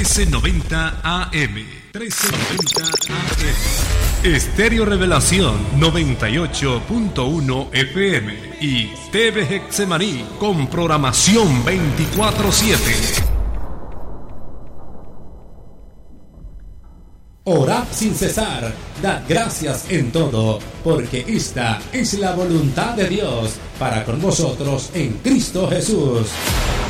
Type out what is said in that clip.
1390 AM. 1390 AM. Estéreo Revelación 98.1 FM y TV Getsemaní con programación 24/7. Orad sin cesar, dad gracias en todo, porque esta es la voluntad de Dios para con vosotros en Cristo Jesús.